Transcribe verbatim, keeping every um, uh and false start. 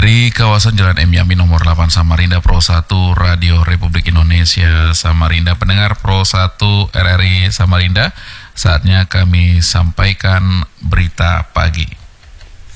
Dari kawasan Jalan M Yamin nomor delapan Samarinda, Pro satu Radio Republik Indonesia Samarinda. Pendengar Pro satu R R I Samarinda, saatnya kami sampaikan berita pagi.